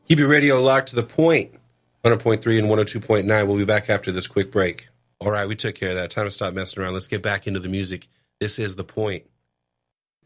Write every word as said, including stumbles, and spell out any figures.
Keep your radio locked to the point. one hundred point three and one oh two point nine. We'll be back after this quick break. All right, we took care of that. Time to stop messing around. Let's get back into the music. This is The Point.